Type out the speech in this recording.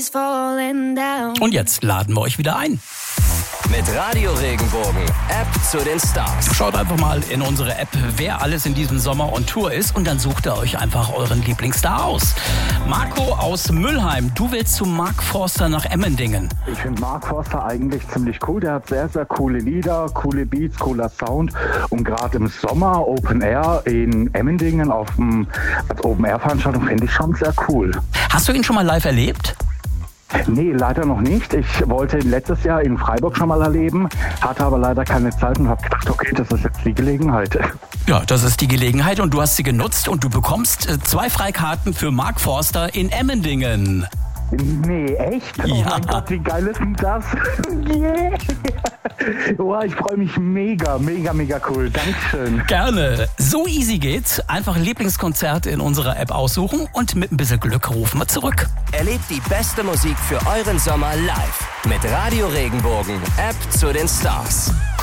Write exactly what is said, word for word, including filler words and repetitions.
is falling down. Und jetzt laden wir euch wieder ein. Mit Radio Regenbogen, App zu den Stars. Schaut einfach mal in unsere App, wer alles in diesem Sommer on Tour ist, und dann sucht ihr euch einfach euren Lieblingsstar aus. Marco aus Mülheim, du willst zu Mark Forster nach Emmendingen. Ich finde Mark Forster eigentlich ziemlich cool. Der hat sehr, sehr coole Lieder, coole Beats, cooler Sound. Und gerade im Sommer Open Air in Emmendingen auf dem als Open Air Veranstaltung finde ich schon sehr cool. Hast du ihn schon mal live erlebt? Nee, leider noch nicht. Ich wollte ihn letztes Jahr in Freiburg schon mal erleben, hatte aber leider keine Zeit und habe gedacht, okay, das ist jetzt die Gelegenheit. Ja, das ist die Gelegenheit und du hast sie genutzt und du bekommst äh, zwei Freikarten für Mark Forster in Emmendingen. Nee, echt? Oh Ja. mein Gott, wie geil ist denn das? Yeah. Oh, ich freue mich mega, mega, mega cool. Dankeschön. Gerne. So easy geht's. Einfach Lieblingskonzert in unserer App aussuchen und mit ein bisschen Glück rufen wir zurück. Erlebt die beste Musik für euren Sommer live. Mit Radio Regenbogen, App zu den Stars.